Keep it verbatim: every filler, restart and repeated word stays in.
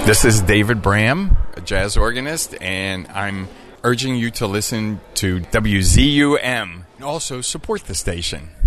This is David Bram, a jazz organist, and I'm urging you to listen to W Z U M and also support the station.